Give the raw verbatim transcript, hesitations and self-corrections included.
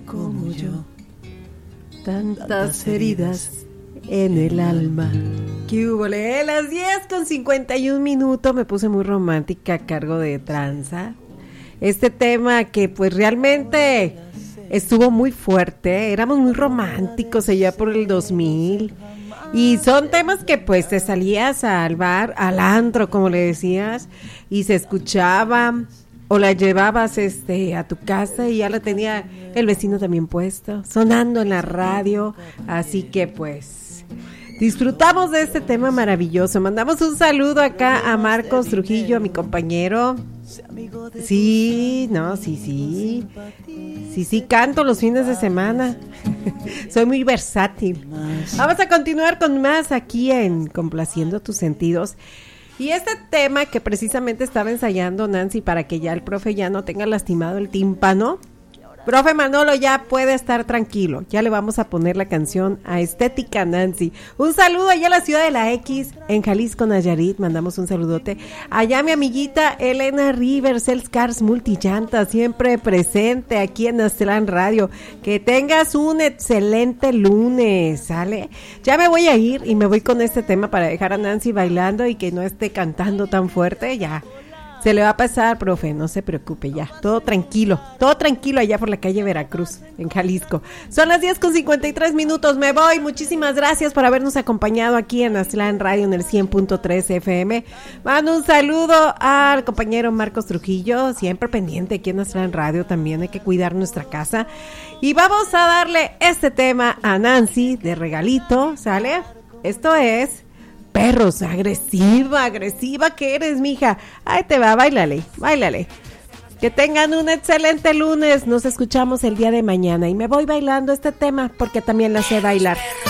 como yo, tantas heridas en el alma. ¿Qué hubo? Le? Las diez con cincuenta y un minutos, me puse muy romántica a cargo de Tranza. Este tema que pues realmente estuvo muy fuerte, éramos muy románticos allá por el dos mil. Y son temas que pues te salías al bar, al antro, como le decías, y se escuchaba, o la llevabas este a tu casa y ya la tenía el vecino también puesto, sonando en la radio. Así que pues disfrutamos de este tema maravilloso. Mandamos un saludo acá a Marcos Trujillo, a mi compañero. Sí, no, sí, sí. Sí, sí, canto los fines de semana. Soy muy versátil. Vamos a continuar con más aquí en Complaciendo tus Sentidos. Y este tema que precisamente estaba ensayando Nancy para que ya el profe ya no tenga lastimado el tímpano. Profe Manolo ya puede estar tranquilo, ya le vamos a poner la canción a Estética Nancy. Un saludo allá a la ciudad de la X, en Jalisco, Nayarit, mandamos un saludote. Allá mi amiguita Elena Rivers, Els Cars Multillanta, siempre presente aquí en Aztlán Radio. Que tengas un excelente lunes, ¿sale? Ya me voy a ir y me voy con este tema para dejar a Nancy bailando y que no esté cantando tan fuerte, ya. Se le va a pasar, profe, no se preocupe ya, todo tranquilo, todo tranquilo allá por la calle Veracruz, en Jalisco. Son las diez con cincuenta y tres minutos, me voy, muchísimas gracias por habernos acompañado aquí en Aztlán Radio en el cien punto tres F M. Mando un saludo al compañero Marcos Trujillo, siempre pendiente aquí en Aztlán Radio, también hay que cuidar nuestra casa. Y vamos a darle este tema a Nancy de regalito, ¿sale? Esto es... Perros, agresiva, agresiva que eres, mija. Ahí te va, báilale, báilale. Que tengan un excelente lunes. Nos escuchamos el día de mañana. Y me voy bailando este tema porque también la sé bailar.